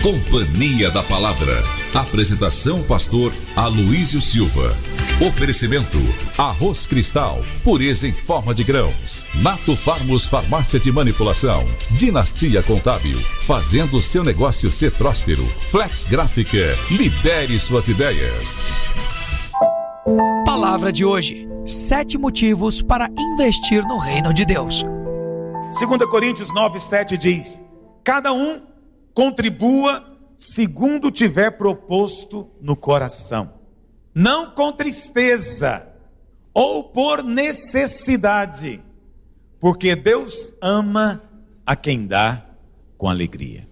Companhia da Palavra. Apresentação pastor Aloísio Silva. Oferecimento: Arroz Cristal, pureza em forma de grãos. Nato Farmos Farmácia de Manipulação. Dinastia Contábil, fazendo seu negócio ser próspero. Flex Gráfica, lidere suas ideias. Palavra de hoje: 7 motivos para investir no reino de Deus. 2 Coríntios 9:7 diz: cada um contribua segundo tiver proposto no coração, não com tristeza ou por necessidade, porque Deus ama a quem dá com alegria.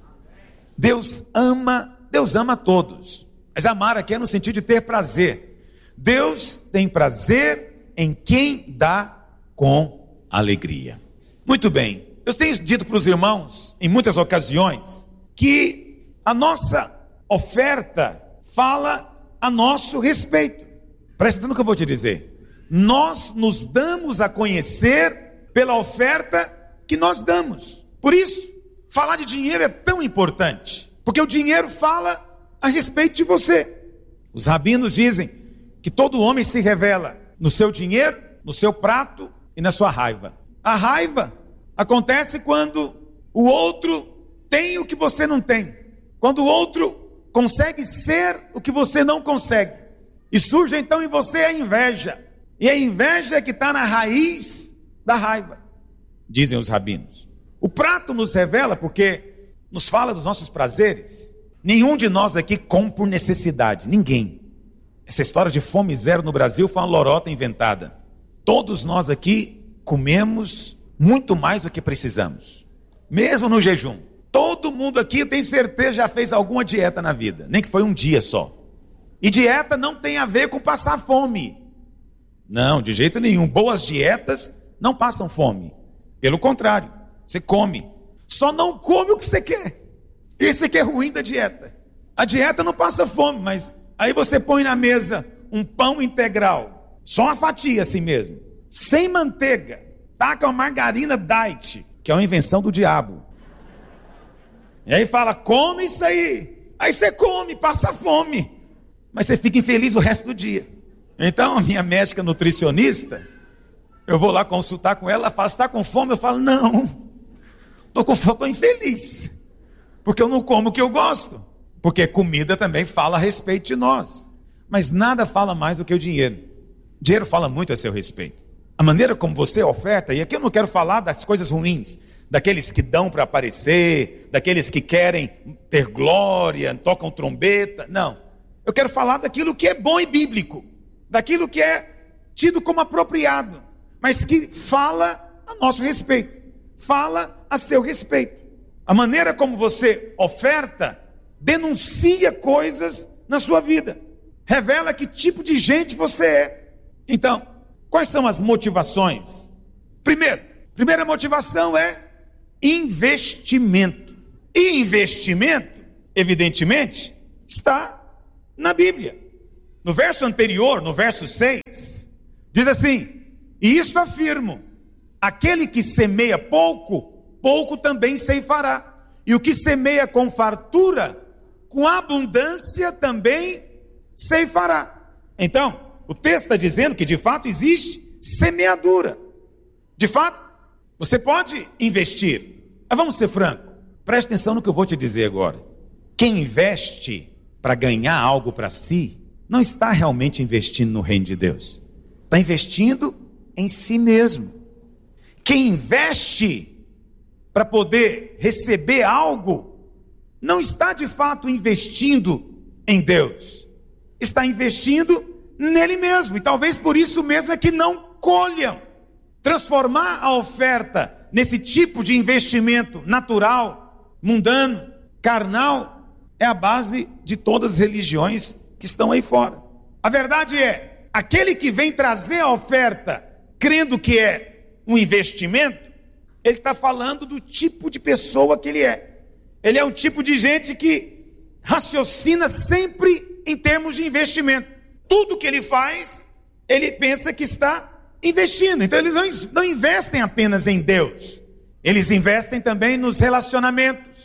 Deus ama a todos, mas amar aqui é no sentido de ter prazer. Deus tem prazer em quem dá com alegria. Muito bem, eu tenho dito para os irmãos em muitas ocasiões que a nossa oferta fala a nosso respeito. Presta atenção no que eu vou te dizer. Nós nos damos a conhecer pela oferta que nós damos. Por isso, falar de dinheiro é tão importante, porque o dinheiro fala a respeito de você. Os rabinos dizem que todo homem se revela no seu dinheiro, no seu prato e na sua raiva. A raiva acontece quando o outro tem o que você não tem, quando o outro consegue ser o que você não consegue, e surge então em você a inveja, e a inveja é que está na raiz da raiva, dizem os rabinos. O prato nos revela porque nos fala dos nossos prazeres. Nenhum de nós aqui come por necessidade, ninguém. Essa história de fome zero no Brasil foi uma lorota inventada. Todos nós aqui comemos muito mais do que precisamos, mesmo no jejum. Todo mundo aqui, eu tenho certeza, já fez alguma dieta na vida, nem que foi um dia só. E dieta não tem a ver com passar fome. Não, de jeito nenhum. Boas dietas não passam fome. Pelo contrário, você come. Só não come o que você quer. Isso é que é ruim da dieta. A dieta não passa fome, mas aí você põe na mesa um pão integral, só uma fatia assim mesmo, sem manteiga, taca uma margarina diet, que é uma invenção do diabo. E aí fala, come isso aí. Aí você come, passa fome, mas você fica infeliz o resto do dia. Então a minha médica nutricionista, eu vou lá consultar com ela, ela fala, você está com fome? Eu falo, não, estou com fome, estou infeliz, porque eu não como o que eu gosto. Porque comida também fala a respeito de nós, mas nada fala mais do que o dinheiro. O dinheiro fala muito a seu respeito. A maneira como você oferta, e aqui eu não quero falar das coisas ruins, daqueles que dão para aparecer, daqueles que querem ter glória, tocam trombeta, não. Eu quero falar daquilo que é bom e bíblico, daquilo que é tido como apropriado, mas que fala a nosso respeito, fala a seu respeito. A maneira como você oferta denuncia coisas na sua vida, revela que tipo de gente você é. Então, quais são as motivações? Primeira motivação é investimento. E investimento, evidentemente, está na Bíblia. No verso anterior, no verso 6, diz assim: e isto afirmo, aquele que semeia pouco, pouco também ceifará. E o que semeia com fartura, com abundância também ceifará. Então, o texto está dizendo que de fato existe semeadura. De fato, você pode investir. Mas vamos ser francos, preste atenção no que eu vou te dizer agora. Quem investe para ganhar algo para si, não está realmente investindo no reino de Deus. Está investindo em si mesmo. Quem investe para poder receber algo, não está de fato investindo em Deus. Está investindo nele mesmo. E talvez por isso mesmo é que não colham. Transformar a oferta nesse tipo de investimento natural, mundano, carnal, é a base de todas as religiões que estão aí fora. A verdade é, aquele que vem trazer a oferta, crendo que é um investimento, ele está falando do tipo de pessoa que ele é. Ele é um tipo de gente que raciocina sempre em termos de investimento. Tudo que ele faz, ele pensa que está investindo. Então eles não investem apenas em Deus, eles investem também nos relacionamentos,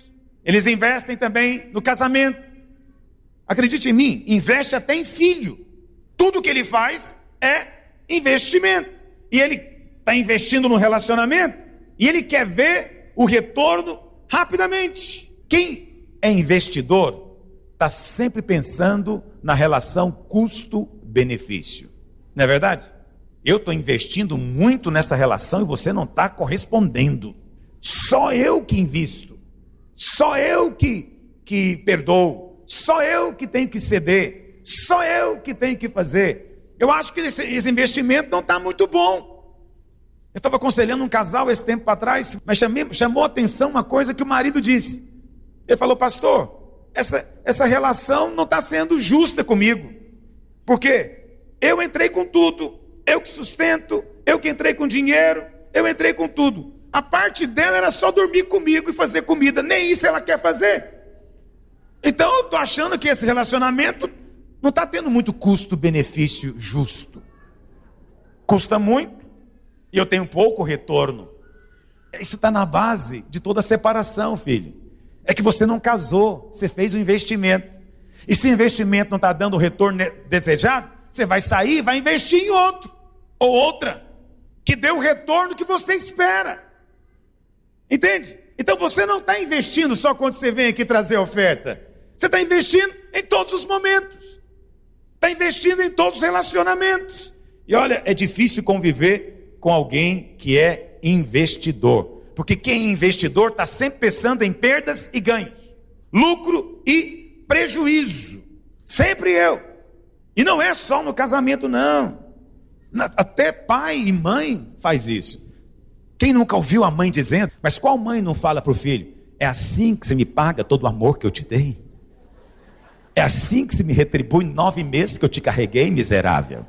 Eles investem também no casamento. Acredite em mim, investe até em filho. Tudo que ele faz é investimento. E ele está investindo no relacionamento e ele quer ver o retorno rapidamente. Quem é investidor está sempre pensando na relação custo-benefício. Não é verdade? Eu estou investindo muito nessa relação e você não está correspondendo. Só eu que invisto. Só eu que perdoo. Só eu que tenho que ceder. Só eu que tenho que fazer. Eu acho que esse investimento não está muito bom. Eu estava aconselhando um casal esse tempo atrás, mas chamou a atenção uma coisa que o marido disse. Ele falou: pastor, essa relação não está sendo justa comigo. Por quê? Eu entrei com tudo. Eu que sustento, eu que entrei com dinheiro, eu entrei com tudo. A parte dela era só dormir comigo e fazer comida. Nem isso ela quer fazer. Então eu estou achando que esse relacionamento não está tendo muito custo-benefício justo. Custa muito e eu tenho pouco retorno. Isso está na base de toda separação, filho. É que você não casou, você fez um investimento. E se o investimento não está dando o retorno desejado, você vai sair e vai investir em outro. Ou outra, que dê o retorno que você espera. Entende? Então você não está investindo só quando você vem aqui trazer a oferta. Você está investindo em todos os momentos. Está investindo em todos os relacionamentos. E olha, é difícil conviver com alguém que é investidor. Porque quem é investidor está sempre pensando em perdas e ganhos. Lucro e prejuízo. Sempre eu. E não é só no casamento, não. Até pai e mãe faz isso. Quem nunca ouviu a mãe dizendo: mas qual mãe não fala para o filho: é assim que você me paga todo o amor que eu te dei? É assim que você me retribui 9 meses que eu te carreguei, miserável?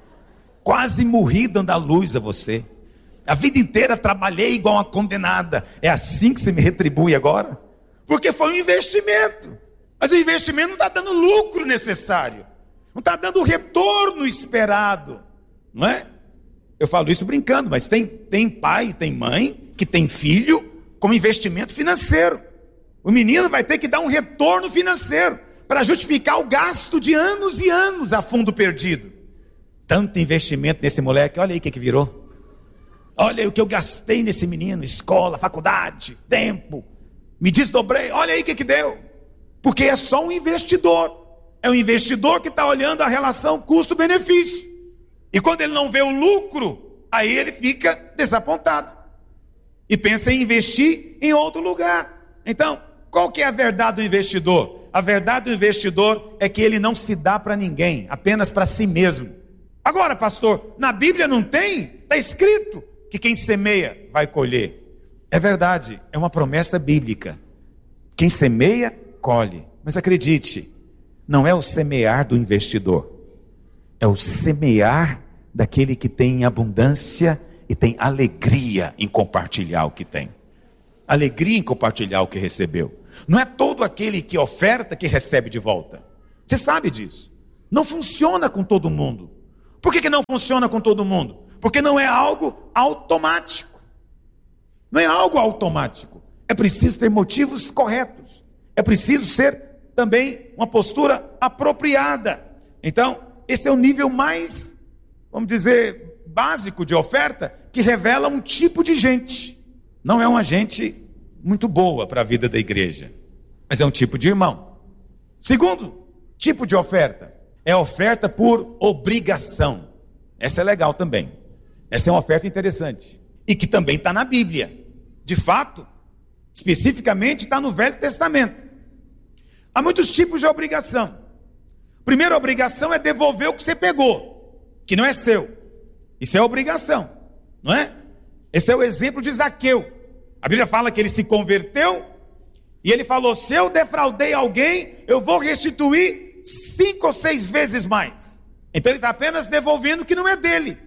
Quase morri dando a luz a você. A vida inteira trabalhei igual uma condenada. É assim que você me retribui agora? Porque foi um investimento. Mas o investimento não está dando o lucro necessário. Não está dando o retorno esperado. Não é? Eu falo isso brincando, mas tem pai, tem mãe que tem filho como investimento financeiro. O menino vai ter que dar um retorno financeiro para justificar o gasto de anos e anos a fundo perdido. Tanto investimento nesse moleque, olha aí o que virou. Olha aí o que eu gastei nesse menino, escola, faculdade, tempo. Me desdobrei, olha aí o que deu. Porque é só um investidor. É um investidor que está olhando a relação custo-benefício. E quando ele não vê o lucro, aí ele fica desapontado. E pensa em investir em outro lugar. Então, qual que é a verdade do investidor? A verdade do investidor é que ele não se dá para ninguém, apenas para si mesmo. Agora, pastor, na Bíblia não tem? Está escrito que quem semeia vai colher. É verdade, é uma promessa bíblica. Quem semeia, colhe. Mas acredite, não é o semear do investidor. É o semear daquele que tem abundância e tem alegria em compartilhar o que tem. Alegria em compartilhar o que recebeu. Não é todo aquele que oferta que recebe de volta. Você sabe disso. Não funciona com todo mundo. Por que não funciona com todo mundo? Porque não é algo automático. Não é algo automático. É preciso ter motivos corretos. É preciso ser também uma postura apropriada. Então, esse é o nível mais, vamos dizer, básico de oferta, que revela um tipo de gente. Não é uma gente muito boa para a vida da igreja, mas é um tipo de irmão. Segundo tipo de oferta, é a oferta por obrigação. Essa é legal também. Essa é uma oferta interessante. E que também está na Bíblia. De fato, especificamente está no Velho Testamento. Há muitos tipos de obrigação. Primeira obrigação é devolver o que você pegou, que não é seu. Isso é obrigação, não é? Esse é o exemplo de Zaqueu. A Bíblia fala que ele se converteu e ele falou: se eu defraudei alguém, eu vou restituir 5 ou 6 vezes mais. Então ele está apenas devolvendo o que não é dele.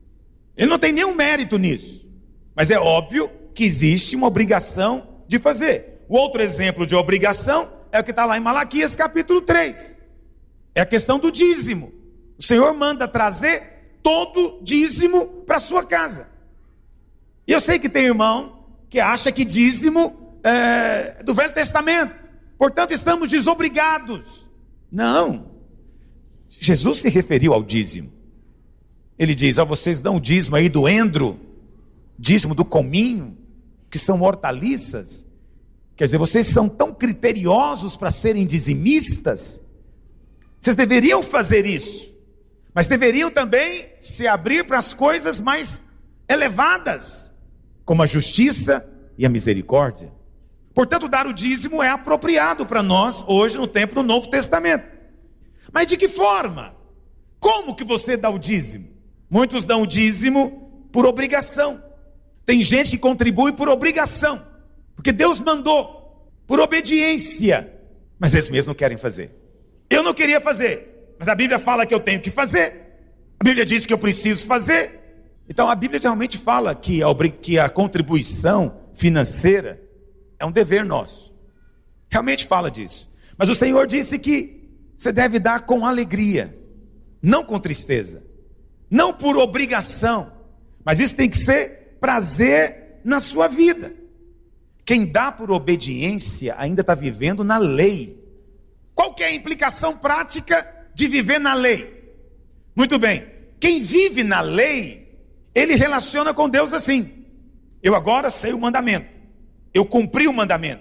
Ele não tem nenhum mérito nisso. Mas é óbvio que existe uma obrigação de fazer. O outro exemplo de obrigação é o que está lá em Malaquias capítulo 3. É a questão do dízimo. O Senhor manda trazer todo dízimo para sua casa. E eu sei que tem irmão que acha que dízimo do Velho Testamento, portanto estamos desobrigados. Não, Jesus se referiu ao dízimo. Ele diz: vocês dão o dízimo aí do endro, dízimo do cominho, que são hortaliças. Quer dizer, vocês são tão criteriosos para serem dizimistas. Vocês deveriam fazer isso, mas deveriam também se abrir para as coisas mais elevadas, como a justiça e a misericórdia. Portanto, dar o dízimo é apropriado para nós hoje no tempo do Novo Testamento. Mas de que forma? Como que você dá o dízimo? Muitos dão o dízimo por obrigação. Tem gente que contribui por obrigação, porque Deus mandou, por obediência, mas eles mesmos não querem fazer. Eu não queria fazer, mas a Bíblia fala que eu tenho que fazer. A Bíblia diz que eu preciso fazer. Então a Bíblia realmente fala que a contribuição financeira é um dever nosso. Realmente fala disso. Mas o Senhor disse que você deve dar com alegria, não com tristeza, não por obrigação, mas isso tem que ser prazer na sua vida. Quem dá por obediência ainda está vivendo na lei. Qual que é a implicação prática de viver na lei? Muito bem, quem vive na lei, ele relaciona com Deus assim: eu agora sei o mandamento, eu cumpri o mandamento,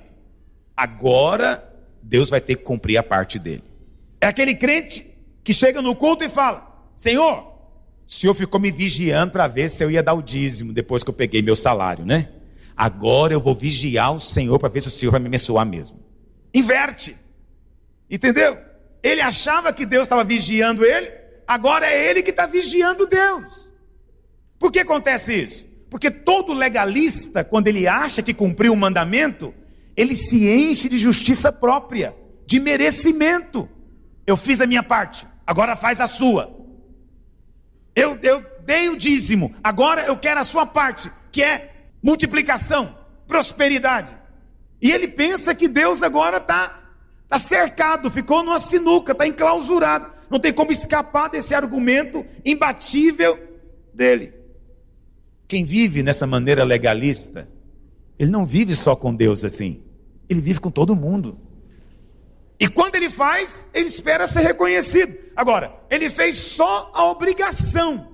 agora Deus vai ter que cumprir a parte dele. É aquele crente que chega no culto e fala: Senhor, o Senhor ficou me vigiando para ver se eu ia dar o dízimo depois que eu peguei meu salário, né? Agora eu vou vigiar o Senhor para ver se o Senhor vai me abençoar mesmo. Inverte, entendeu? Ele achava que Deus estava vigiando ele, agora é ele que está vigiando Deus. Por que acontece isso? Porque todo legalista, quando ele acha que cumpriu o mandamento, ele se enche de justiça própria, de merecimento. Eu fiz a minha parte, agora faz a sua. Eu dei o dízimo, agora eu quero a sua parte, que é multiplicação, prosperidade. E ele pensa que Deus agora está cercado, ficou numa sinuca, está enclausurado. Não tem como escapar desse argumento imbatível dele. Quem vive nessa maneira legalista, ele não vive só com Deus assim, ele vive com todo mundo. E quando ele faz, ele espera ser reconhecido. Agora, ele fez só a obrigação,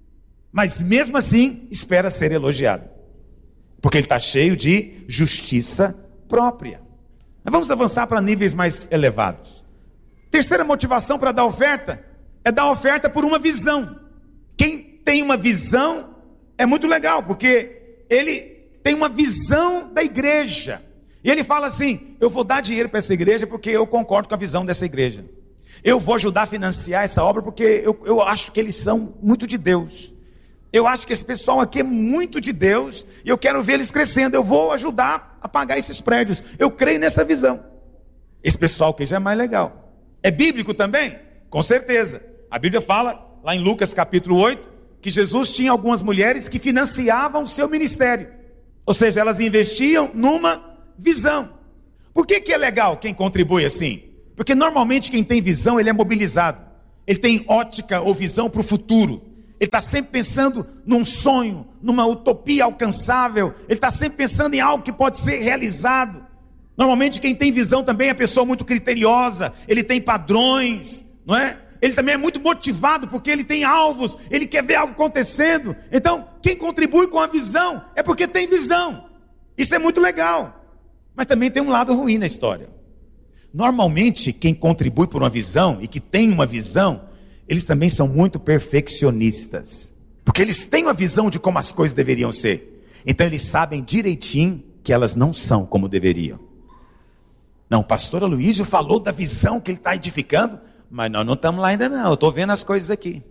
mas mesmo assim espera ser elogiado, porque ele está cheio de justiça própria. Mas vamos avançar para níveis mais elevados. Terceira motivação para dar oferta é dar oferta por uma visão. Quem tem uma visão é muito legal, porque ele tem uma visão da igreja. E ele fala assim: eu vou dar dinheiro para essa igreja porque eu concordo com a visão dessa igreja. Eu vou ajudar a financiar essa obra porque eu acho que eles são muito de Deus. Eu acho que esse pessoal aqui é muito de Deus e eu quero ver eles crescendo. Eu vou ajudar a pagar esses prédios. Eu creio nessa visão. Esse pessoal aqui já é mais legal. É bíblico também? Com certeza. A Bíblia fala, lá em Lucas capítulo 8, que Jesus tinha algumas mulheres que financiavam o seu ministério. Ou seja, elas investiam numa visão. Por que é legal quem contribui assim? Porque normalmente quem tem visão, ele é mobilizado. Ele tem ótica ou visão para o futuro. Ele está sempre pensando num sonho, numa utopia alcançável. Ele está sempre pensando em algo que pode ser realizado. Normalmente quem tem visão também é pessoa muito criteriosa. Ele tem padrões, não é? Ele também é muito motivado porque ele tem alvos. Ele quer ver algo acontecendo. Então, quem contribui com a visão é porque tem visão. Isso é muito legal. Mas também tem um lado ruim na história. Normalmente quem contribui por uma visão e que tem uma visão, eles também são muito perfeccionistas, porque eles têm uma visão de como as coisas deveriam ser. Então eles sabem direitinho que elas não são como deveriam. Não, o pastor Aloísio falou da visão que ele está edificando, mas nós não estamos lá ainda não, eu estou vendo as coisas aqui.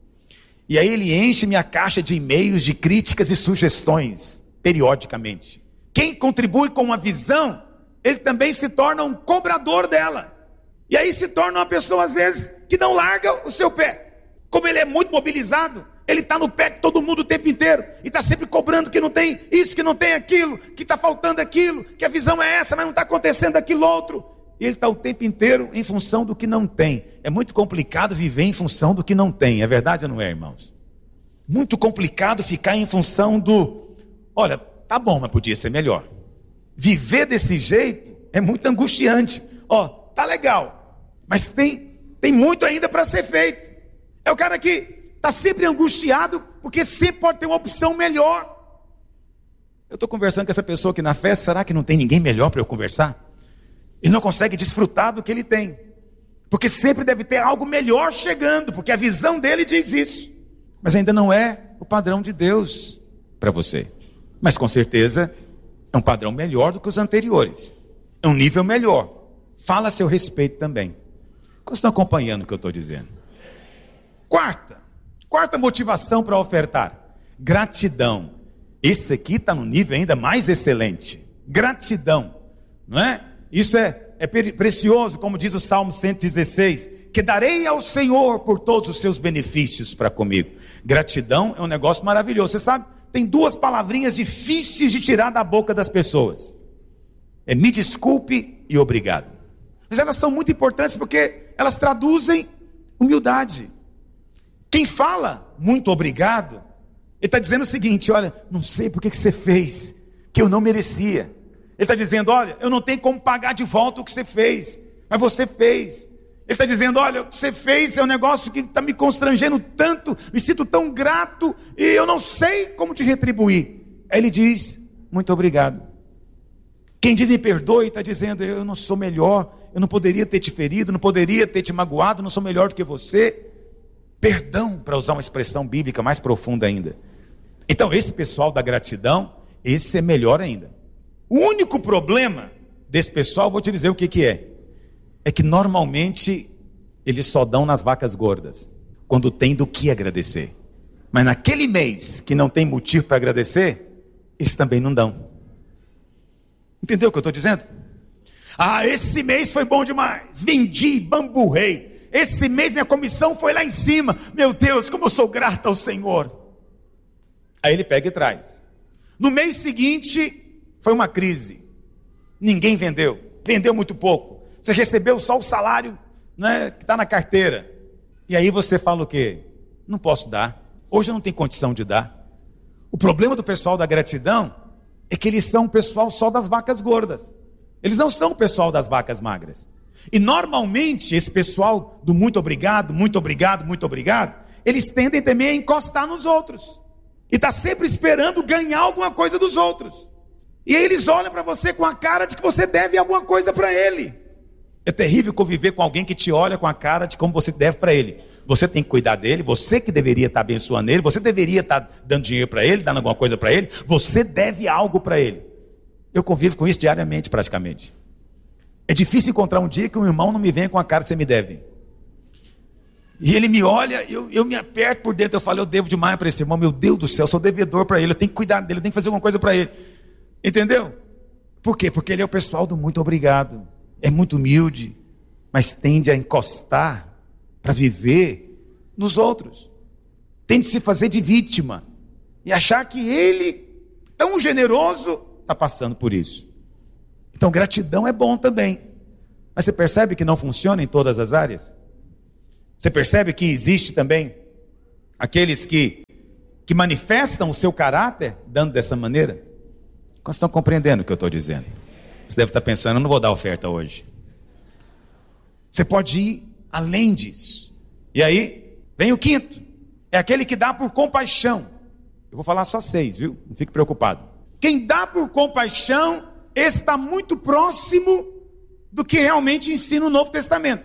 E aí ele enche minha caixa de e-mails, de críticas e sugestões, periodicamente. Quem contribui com uma visão, ele também se torna um cobrador dela. E aí se torna uma pessoa, às vezes, que não larga o seu pé. Como ele é muito mobilizado, ele está no pé de todo mundo o tempo inteiro. E está sempre cobrando que não tem isso, que não tem aquilo, que está faltando aquilo, que a visão é essa, mas não está acontecendo aquilo outro. E ele está o tempo inteiro em função do que não tem. É muito complicado viver em função do que não tem. É verdade ou não é, irmãos? Muito complicado ficar em função do... Olha, tá bom, mas podia ser melhor. viver desse jeito é muito angustiante. Ó, tá legal, mas tem muito ainda para ser feito. É o cara que está sempre angustiado, porque sempre pode ter uma opção melhor. Eu estou conversando com essa pessoa aqui na festa, será que não tem ninguém melhor para eu conversar? Ele não consegue desfrutar do que ele tem, porque sempre deve ter algo melhor chegando, porque a visão dele diz isso. Mas ainda não é o padrão de Deus para você. Mas com certeza é um padrão melhor do que os anteriores. É um nível melhor. Fala a seu respeito também. Vocês estão acompanhando o que eu estou dizendo? Quarta motivação para ofertar: gratidão. Esse aqui está no nível ainda mais excelente. Gratidão, não é? Isso é precioso, como diz o Salmo 116, que darei ao Senhor por todos os seus benefícios para comigo. Gratidão é um negócio maravilhoso. Você sabe, tem duas palavrinhas difíceis de tirar da boca das pessoas: é me desculpe e obrigado. Mas elas são muito importantes porque elas traduzem humildade. Quem fala muito obrigado, ele está dizendo o seguinte: olha, não sei por que você fez, que eu não merecia. Ele está dizendo: olha, eu não tenho como pagar de volta o que você fez, mas você fez. Ele está dizendo: olha, o que você fez é um negócio que está me constrangendo tanto, me sinto tão grato, e eu não sei como te retribuir. Aí ele diz: muito obrigado. Quem diz me perdoe, está dizendo: eu não sou melhor, eu não poderia ter te ferido, não poderia ter te magoado, não sou melhor do que você. Perdão, para usar uma expressão bíblica mais profunda ainda. Então esse pessoal da gratidão, esse é melhor ainda. O único problema desse pessoal, vou te dizer o que é. É que normalmente eles só dão nas vacas gordas, quando tem do que agradecer. Mas naquele mês que não tem motivo para agradecer, eles também não dão. Entendeu o que eu estou dizendo? Ah, esse mês foi bom demais, vendi, bamburrei. Esse mês minha comissão foi lá em cima. Meu Deus, como eu sou grato ao Senhor. Aí ele pega e traz. No mês seguinte, foi uma crise. Ninguém vendeu muito pouco. Você recebeu só o salário, né, que está na carteira. E aí você fala o quê? Não posso dar. Hoje eu não tenho condição de dar. O problema do pessoal da gratidão é que eles são o pessoal só das vacas gordas. Eles não são o pessoal das vacas magras. E normalmente esse pessoal do muito obrigado, muito obrigado, muito obrigado, eles tendem também a encostar nos outros. E está sempre esperando ganhar alguma coisa dos outros. E aí eles olham para você com a cara de que você deve alguma coisa para ele. É terrível conviver com alguém que te olha com a cara de como você deve para ele. Você tem que cuidar dele, você que deveria estar abençoando ele, você deveria estar dando dinheiro para ele, dando alguma coisa para ele, você deve algo para ele. Eu convivo com isso diariamente praticamente. É difícil encontrar um dia que um irmão não me venha com a cara: você me deve. E ele me olha, eu me aperto por dentro, eu falo: eu devo demais para esse irmão, meu Deus do céu, eu sou devedor para ele, eu tenho que cuidar dele, eu tenho que fazer alguma coisa para ele. Entendeu? Por quê? Porque ele é o pessoal do muito obrigado. É muito humilde, mas tende a encostar para viver nos outros. Tende a se fazer de vítima e achar que ele, tão generoso, está passando por isso. Então gratidão é bom também. Mas você percebe que não funciona em todas as áreas? Você percebe que existe também aqueles que manifestam o seu caráter dando dessa maneira? Vocês estão compreendendo o que eu estou dizendo? Você deve estar pensando: eu não vou dar oferta hoje. Você pode ir além disso. E aí, vem o quinto. É aquele que dá por compaixão. Eu vou falar só 6, viu? Não fique preocupado. Quem dá por compaixão está muito próximo do que realmente ensina o Novo Testamento.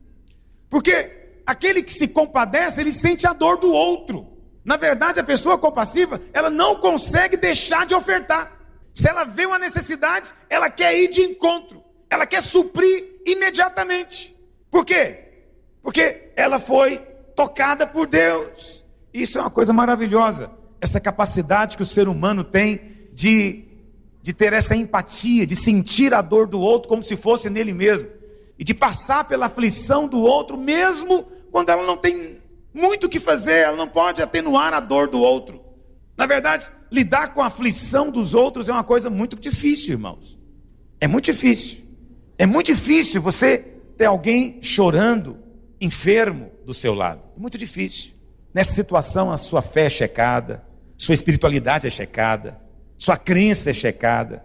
Porque aquele que se compadece, ele sente a dor do outro. Na verdade, a pessoa compassiva, ela não consegue deixar de ofertar. Se ela vê uma necessidade, ela quer ir de encontro. Ela quer suprir imediatamente. Por quê? Porque ela foi tocada por Deus. Isso é uma coisa maravilhosa. Essa capacidade que o ser humano tem de ter essa empatia, de sentir a dor do outro como se fosse nele mesmo. E de passar pela aflição do outro, mesmo quando ela não tem muito o que fazer, ela não pode atenuar a dor do outro. Na verdade, lidar com a aflição dos outros é uma coisa muito difícil, irmãos. É muito difícil. É muito difícil você ter alguém chorando, enfermo do seu lado. É muito difícil. Nessa situação, a sua fé é checada, sua espiritualidade é checada, sua crença é checada.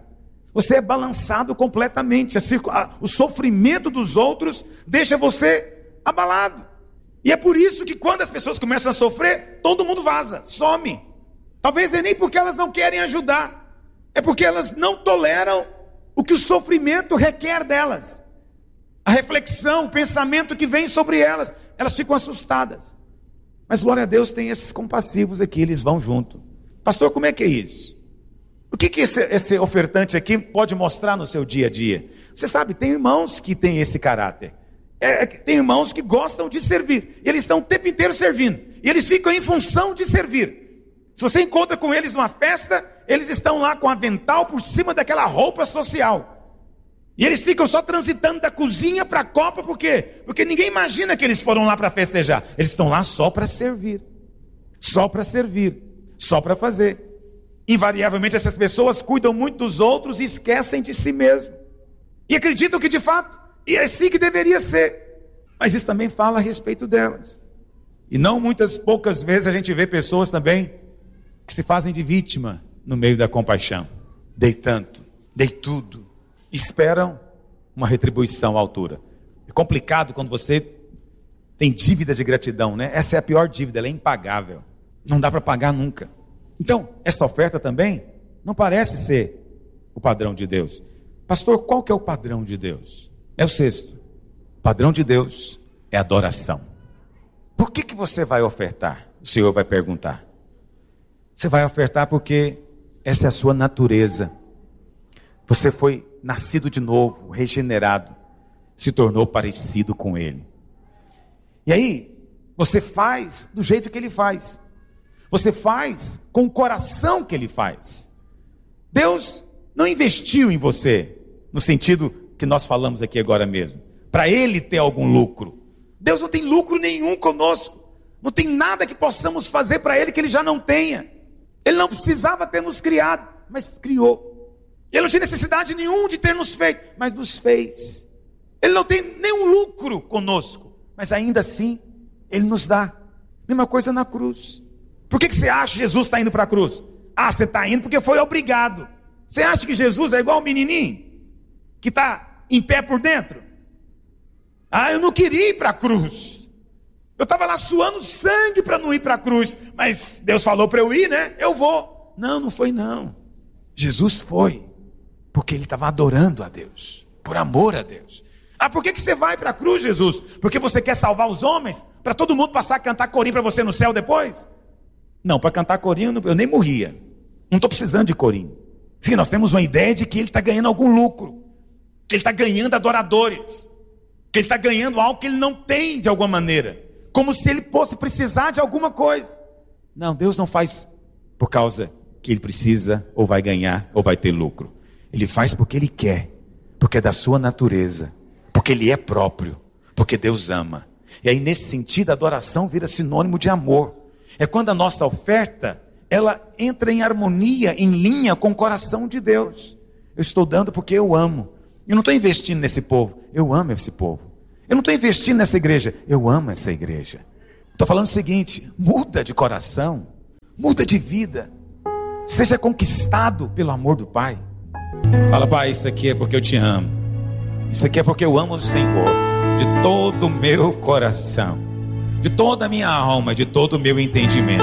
Você é balançado completamente. O sofrimento dos outros deixa você abalado. E é por isso que quando as pessoas começam a sofrer, todo mundo vaza, some. Talvez nem porque elas não querem ajudar, é porque elas não toleram o que o sofrimento requer delas. A reflexão, o pensamento que vem sobre elas, elas ficam assustadas. Mas glória a Deus, tem esses compassivos aqui, eles vão junto. Pastor, como é que é isso? O que esse ofertante aqui pode mostrar no seu dia a dia? Você sabe, tem irmãos que têm esse caráter. Tem irmãos que gostam de servir. Eles estão o tempo inteiro servindo. E eles ficam em função de servir. Se você encontra com eles numa festa, eles estão lá com avental por cima daquela roupa social. E eles ficam só transitando da cozinha para a copa, por quê? Porque ninguém imagina que eles foram lá para festejar. Eles estão lá só para servir. Só para servir. Só para fazer. Invariavelmente essas pessoas cuidam muito dos outros e esquecem de si mesmo. E acreditam que de fato, e é assim que deveria ser. Mas isso também fala a respeito delas. E não poucas vezes a gente vê pessoas também que se fazem de vítima no meio da compaixão. Dei tanto, dei tudo. Esperam uma retribuição à altura. É complicado quando você tem dívida de gratidão, né? Essa é a pior dívida, ela é impagável. Não dá para pagar nunca. Então, essa oferta também não parece ser o padrão de Deus. Pastor, qual que é o padrão de Deus? É o sexto. O padrão de Deus é adoração. Por que você vai ofertar? O Senhor vai perguntar. Você vai ofertar porque essa é a sua natureza. Você foi nascido de novo, regenerado, se tornou parecido com Ele. E aí, você faz do jeito que Ele faz. Você faz com o coração que Ele faz. Deus não investiu em você, no sentido que nós falamos aqui agora mesmo, para Ele ter algum lucro. Deus não tem lucro nenhum conosco. Não tem nada que possamos fazer para Ele que Ele já não tenha. Ele não precisava ter nos criado, mas criou. Ele não tinha necessidade nenhum de ter nos feito, mas nos fez. Ele não tem nenhum lucro conosco, mas ainda assim, Ele nos dá. Mesma coisa na cruz. Por que você acha que Jesus está indo para a cruz? Ah, você está indo porque foi obrigado. Você acha que Jesus é igual um menininho que está em pé por dentro? Ah, eu não queria ir para a cruz. Eu estava lá suando sangue para não ir para a cruz. Mas Deus falou para eu ir, né? Eu vou. Não, não foi não. Jesus foi porque Ele estava adorando a Deus, por amor a Deus. Ah, por que você vai para a cruz, Jesus? Porque você quer salvar os homens? Para todo mundo passar a cantar corinho para você no céu depois? Não, para cantar corinho eu nem morria. Não estou precisando de corinho. Sim, nós temos uma ideia de que Ele está ganhando algum lucro, que Ele está ganhando adoradores, que Ele está ganhando algo que Ele não tem de alguma maneira, como se Ele fosse precisar de alguma coisa. Não, Deus não faz por causa que Ele precisa, ou vai ganhar, ou vai ter lucro. Ele faz porque Ele quer, porque é da sua natureza, porque Ele é próprio, porque Deus ama. E aí nesse sentido a adoração vira sinônimo de amor. É quando a nossa oferta, ela entra em harmonia, em linha com o coração de Deus. Eu estou dando porque eu amo. Eu não estou investindo nesse povo, eu amo esse povo. Eu não estou investindo nessa igreja, eu amo essa igreja. Estou falando o seguinte, muda de coração, muda de vida. Seja conquistado pelo amor do Pai. Fala, Pai, isso aqui é porque eu te amo. Isso aqui é porque eu amo o Senhor, de todo o meu coração, de toda a minha alma, de todo o meu entendimento.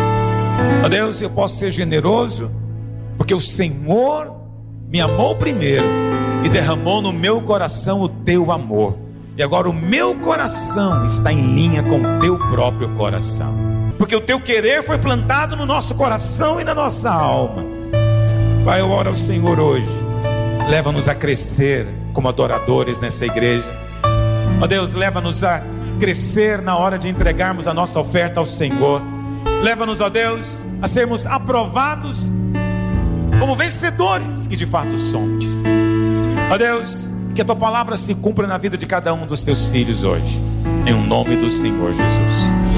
Ó Deus, eu posso ser generoso porque o Senhor me amou primeiro e derramou no meu coração o teu amor. E agora o meu coração está em linha com o teu próprio coração, porque o teu querer foi plantado no nosso coração e na nossa alma. Pai, eu oro ao Senhor hoje, leva-nos a crescer como adoradores nessa igreja. Ó Deus, leva-nos a crescer na hora de entregarmos a nossa oferta ao Senhor. Leva-nos, ó Deus, a sermos aprovados como vencedores que de fato somos. Ó Deus, que a tua palavra se cumpra na vida de cada um dos teus filhos hoje, em nome do Senhor Jesus.